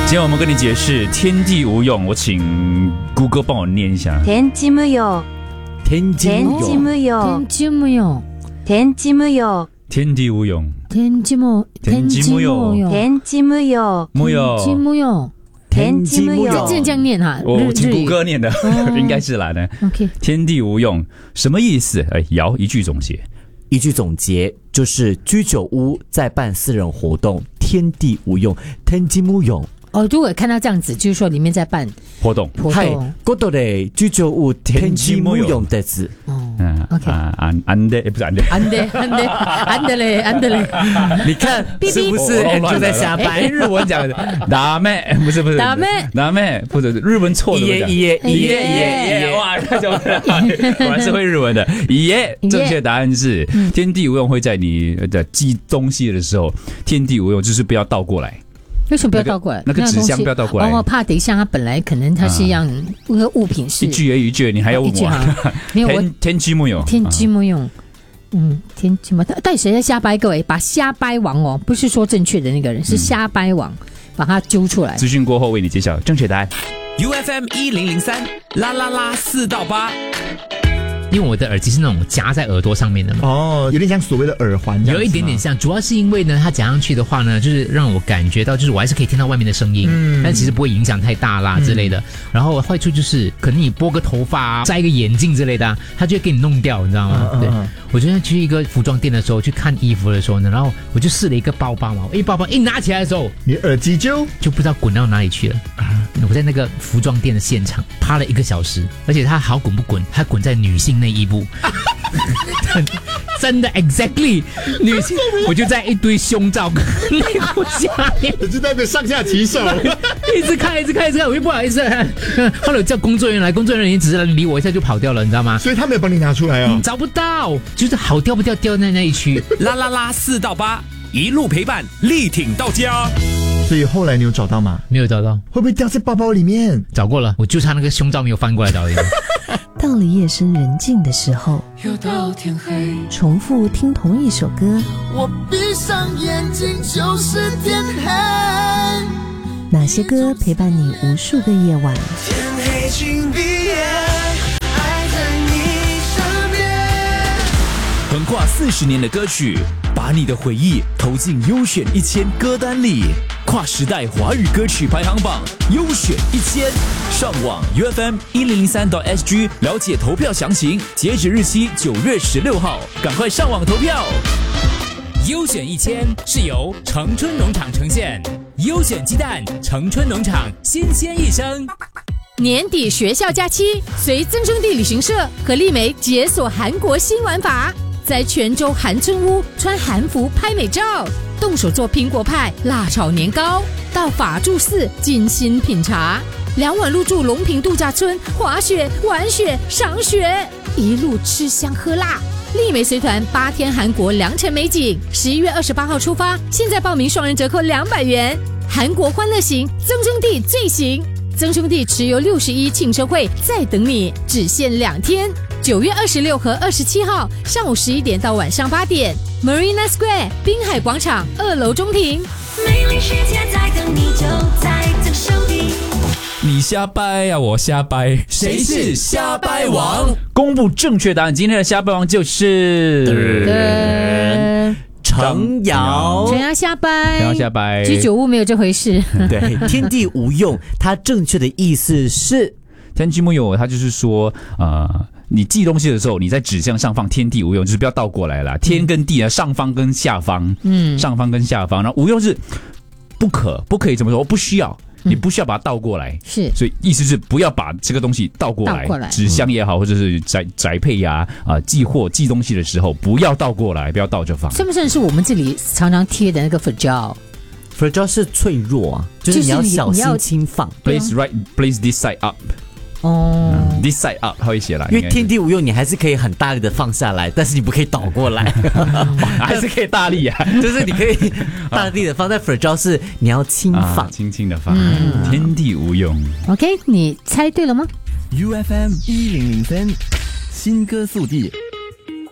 今天我们跟你解释天地无用，我请谷歌帮我念一下。 天地無用， 天地無用， 天地無用， 天地無用， 天地无用， 天地無天地無用， 天地無用， 木有， 天地無用， 天地無用， 这样念哈。 我请谷歌念的，应该是啦的。 OK， 天地无用什么意思？姚一句总结。 一句总结就是居酒屋在办私人活动，天地无用，天地無用。 如果看到这样子，就是说里面在办活動。 はい、ことで居酒屋天地無用です。 OK， 安的不是安的， 安的嘞。 你看是不是就在瞎掰？ 日文讲的ダメ，不是ダメ，不是日文错的。耶，哇，果然是会日文的。耶，正确答案是天地无用会在你的寄东西的时候，天地无用就是不要倒过来。 为什么不要倒过来？ 那个纸箱不要倒过来。 怕等一下它本来可能它是一样物品是一句而已，一句你还要问我？ 没有， 天地無用， 天地無用。天地無用，到底谁在瞎掰？各位，把瞎掰王不是说正确的那个人，是瞎掰王，把他揪出来。 资讯过后为你揭晓正确答案。 UFM 1003啦啦啦4到8。 因为我的耳机是那种夹在耳朵上面的嘛， 有点像所谓的耳环， 有一点点像，主要是因为呢，它夹上去的话呢，就是让我感觉到，就是我还是可以听到外面的声音，但其实不会影响太大啦之类的。然后坏处就是，可能你拨个头发啊，摘一个眼镜之类的它就会给你弄掉，你知道吗？对，我昨天去一个服装店的时候，去看衣服的时候呢，然后我就试了一个包包嘛，包包一拿起来的时候， 你耳机就不知道滚到哪里去了。我在那个服装店的现场趴了1个小时，而且它好滚不滚，它滚在女性内衣部，真的 exactly 女性，我就在一堆胸罩跟内裤下面， 就在那上下其手， 一直看，我就不好意思。后来我叫工作人员来，工作人员只是理我一下就跑掉了，你知道吗？ 所以他没有帮你拿出来哦， 找不到，就是好掉不掉，掉在那一区。 啦啦啦4到8，一路陪伴，力挺到家。 所以后来你有找到吗？ 没有找到。 会不会掉在包包里面？ 找过了，我就差那个胸罩没有翻过来找而已。 到了夜深人静的时候， 又到天黑， 重复听同一首歌， 我闭上眼睛就是天黑。 哪些歌陪伴你无数个夜晚？ 天黑请闭眼，爱在你身边。 横跨40年的歌曲，把你的回忆投进优选1000歌单里，跨时代华语歌曲排行榜优选1000。上网 UFM1003.SG 了解投票详情，截止日期9月16号，赶快上网投票。优选1000是由城春农场呈现，优选鸡蛋，城春农场新鲜一生。 年底学校假期，随增生地旅行社和丽梅解锁韩国新玩法，在泉州韩村屋穿韩服拍美照，动手做苹果派、辣炒年糕，到法住寺精心品茶，2晚入住龙坪度假村，滑雪、玩雪、赏雪，一路吃香喝辣。丽梅随团8天韩国良辰美景，11月28号出发，现在报名双人折扣200元。韩国欢乐行，增生地最行，增生地持有61庆生会在等你，只限2天，9月26和27号上午11点到晚上8点 ，Marina Square 滨海广场2楼中庭。 美丽世界在等你，就在增生地。 你瞎掰呀，我瞎掰，谁是瞎掰王？ 公布正确答案，今天的瞎掰王就是程瑶瞎掰，居酒屋没有这回事。 对，天地无用，它正确的意思是天地無用，它就是说你寄东西的时候，你在纸箱上放天地无用，就是不要倒过来啦。天跟地啊，上方跟下方，上方跟下方，然后无用是不可以怎么说？我不需要。你不需要把它倒过来， 是， 所以意思是不要把这个东西倒过来，纸箱也好，或者是宅配呀寄货寄东西的时候，不要倒过来，不要倒着放。 算不算是我们这里常常贴的那个 fragile？fragile 是脆弱啊，就是你要小心轻放。 Place this side up。this side up 它会写来， 因为天地无用，你还是可以很大力的放下来，但是你不可以倒过来， 还是可以大力啊， 就是你可以大力的放在 fragile 是你要轻放， 轻轻的放，天地无用。 OK， 你猜对了吗？ UFM 1003新歌速递。